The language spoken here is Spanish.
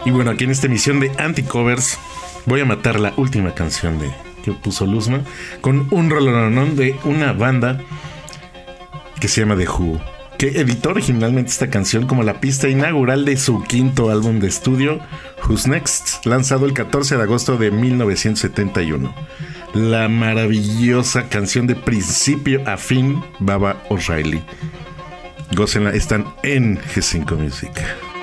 Y bueno, aquí en esta emisión de Anticovers voy a matar la última canción que puso Luzma con un rolonón de una banda que se llama The Who, que editó originalmente esta canción como la pista inaugural de su quinto álbum de estudio, Who's Next, lanzado el 14 de agosto de 1971. La maravillosa canción de principio a fin, Baba O'Reilly. Gócenla, están en G5 Music.